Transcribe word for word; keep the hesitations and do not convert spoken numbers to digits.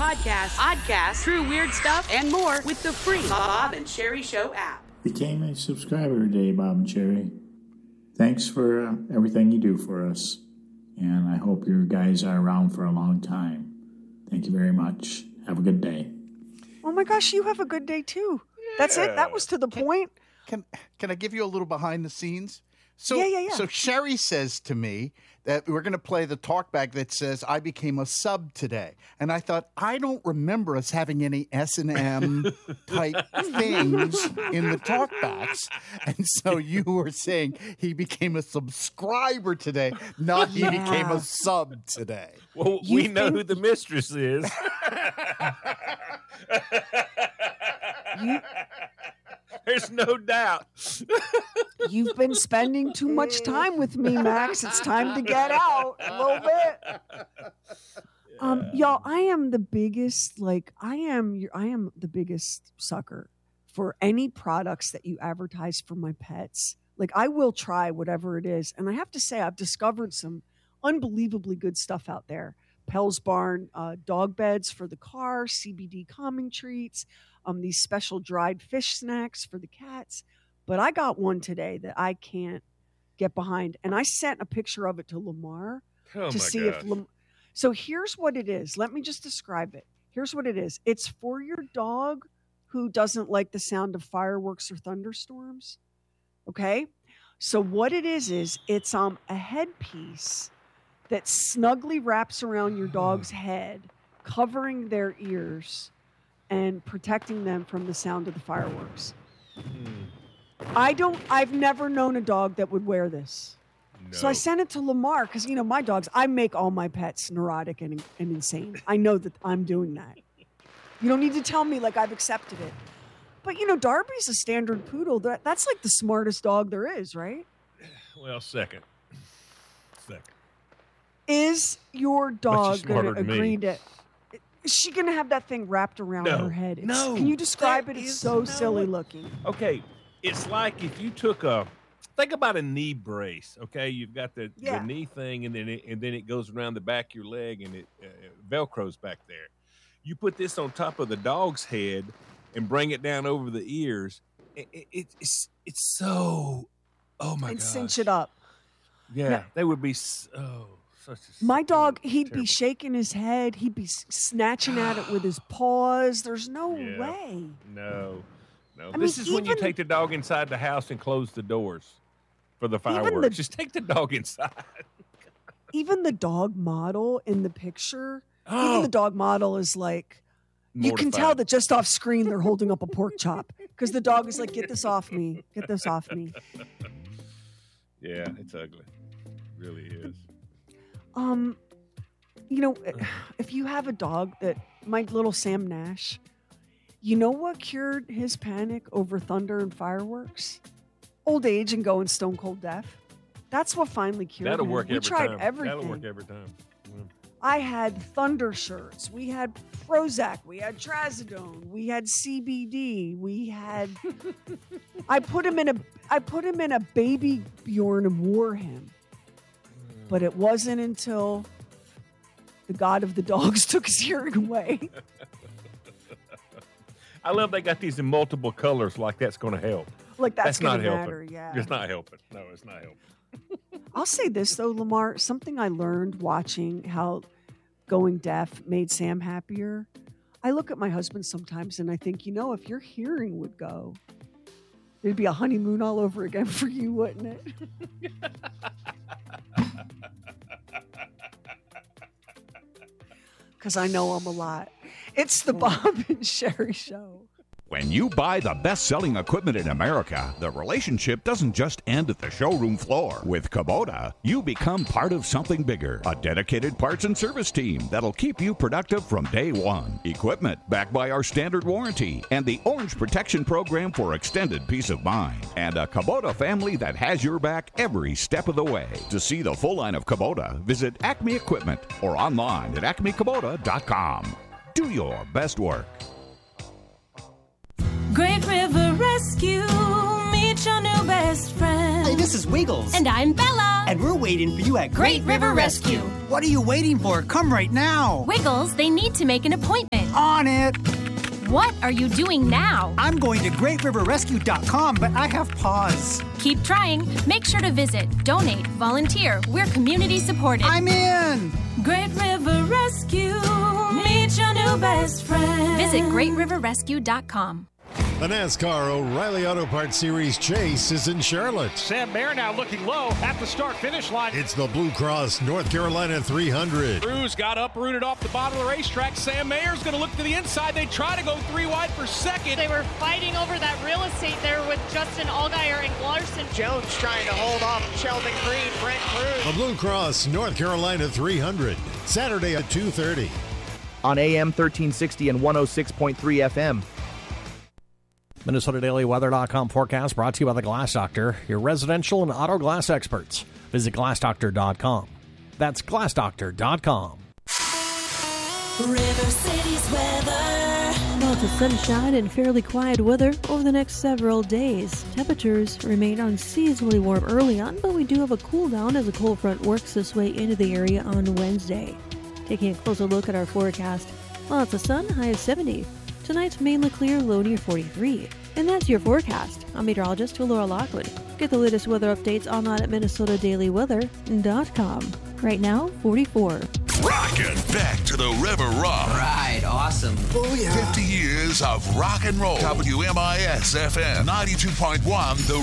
podcasts, podcasts, true weird stuff, and more with the free Bob and Sheri Show app. Became a subscriber today, Bob and Sheri. Thanks for uh, everything you do for us, and I hope you guys are around for a long time. Thank you very much. Have a good day. Oh my gosh, you have a good day too. Yeah. That's it. That was to the can, point. Can Can I give you a little behind the scenes? So, yeah, yeah, yeah. So Sheri says to me that we're going to play the talkback that says, I became a sub today. And I thought, I don't remember us having any S and M type things in the talkbacks. And so you were saying he became a subscriber today, not he yeah. became a sub today. Well, you we think- know who the mistress is. you- There's no doubt. You've been spending too much time with me, Max. It's time to get out a little bit. Um, y'all, I am the biggest, like, I am, I am the biggest sucker for any products that you advertise for my pets. Like, I will try whatever it is. And I have to say, I've discovered some unbelievably good stuff out there. Pell's Barn uh, dog beds for the car, C B D calming treats, um, these special dried fish snacks for the cats. But I got one today that I can't get behind. And I sent a picture of it to Lamar oh to my see gosh. if Lam- So here's what it is. Let me just describe it. Here's what it is. It's for your dog who doesn't like the sound of fireworks or thunderstorms. Okay? So what it is is it's um a headpiece that snugly wraps around your dog's head, covering their ears and protecting them from the sound of the fireworks. Hmm. I don't, I've never known a dog that would wear this. No. So I sent it to Lamar because, you know, my dogs, I make all my pets neurotic and, and insane. I know that I'm doing that. You don't need to tell me like I've accepted it. But, you know, Darby's a standard poodle. That, that's like the smartest dog there is, right? Well, second. Second. Is your dog going to than agree me. to... Is she going to have that thing wrapped around No. her head? It's, No. Can you describe That it? It's is so no silly one- looking. Okay, it's like if you took a think about a knee brace. Okay, you've got the, Yeah. the knee thing, and then it, and then it goes around the back of your leg, and it uh, velcros back there. You put this on top of the dog's head and bring it down over the ears. It, it, it, it's it's so oh my god, And cinch it up. Yeah, Yeah. they would be so such a My dog, he'd terrible. be shaking his head. He'd be s- snatching at it with his paws. There's no Yeah. way. No, no. I this mean, is when you even- take the dog inside the house and close the doors for the Even the- fireworks. Just take the dog inside. Even the dog model in the picture, Oh. even the dog model is like, you can tell Mortified. that just off screen they're holding up a pork chop because the dog is like, get this off me. Get this off me. Yeah, it's ugly. It really is. Um, you know, if you have a dog that, my little Sam Nash, you know what cured his panic over thunder and fireworks? Old age and going stone cold deaf. That's what finally cured That'll him. work we every tried time. everything. That'll work every time. Yeah. I had thunder shirts. We had Prozac. We had Trazodone. We had C B D. We had. I put him in a. I put him in a baby Bjorn and wore him. But it wasn't until the god of the dogs took his hearing away. I love they got these in multiple colors. Like that's going to help. Like that's, That's not gonna helping. matter. Yeah. It's not helping. No, it's not helping. I'll say this though, Lamar. Something I learned watching how going deaf made Sam happier. I look at my husband sometimes and I think, you know, if your hearing would go, it'd be a honeymoon all over again for you, wouldn't it? Because I know I'm a lot. It's the Bob and Sheri Show. When you buy the best-selling equipment in America, the relationship doesn't just end at the showroom floor. With Kubota, you become part of something bigger. A dedicated parts and service team that'll keep you productive from day one. Equipment backed by our standard warranty and the Orange Protection Program for extended peace of mind. And a Kubota family that has your back every step of the way. To see the full line of Kubota, visit Acme Equipment or online at acme kubota dot com. Do your best work. Great River Rescue, meet your new best friend. Hey, this is Wiggles. And I'm Bella. And we're waiting for you at Great River Rescue. What are you waiting for? Come right now. Wiggles, they need to make an appointment. On it. What are you doing now? I'm going to great river rescue dot com, but I have pause. Keep trying. Make sure to visit, donate, volunteer. We're community supported. I'm in. Great River Rescue. Meet your new best friend. Visit great river rescue dot com. The NASCAR O'Reilly Auto Parts Series chase is in Charlotte. Sam Mayer now looking low at the start-finish line. It's the Blue Cross North Carolina three hundred. Cruz got uprooted off the bottom of the racetrack. Sam Mayer's going to look to the inside. They try to go three wide for second. They were fighting over that real estate there with Justin Allgaier and Larson. Jones trying to hold off Sheldon Creed, Brent Cruz. The Blue Cross North Carolina three hundred, Saturday at two thirty. On A M thirteen sixty and one oh six point three F M. Minnesota Daily Weather dot com forecast brought to you by the Glass Doctor, your residential and auto glass experts. Visit glass doctor dot com. That's glass doctor dot com. River City's weather. Lots of sunshine and fairly quiet weather over the next several days. Temperatures remain unseasonably warm early on, but we do have a cool down as a cold front works its way into the area on Wednesday. Taking a closer look at our forecast. Lots of sun, high of seventy. Tonight's mainly clear, low near forty-three. And that's your forecast. I'm meteorologist Laura Lockwood. Get the latest weather updates online at Minnesota Daily Weather dot com. Right now, forty-four. Rockin' back to the River Rock. Right, awesome. Oh, yeah. fifty years of rock and roll. W M I S F M ninety-two point one, The